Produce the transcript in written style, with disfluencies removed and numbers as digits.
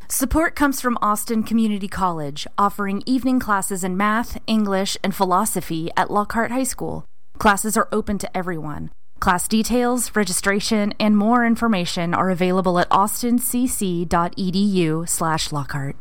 Support comes from Austin Community College, offering evening classes in math, English, and philosophy at Lockhart High School. Classes are open to everyone. Class details, registration, and more information are available at austincc.edu/Lockhart.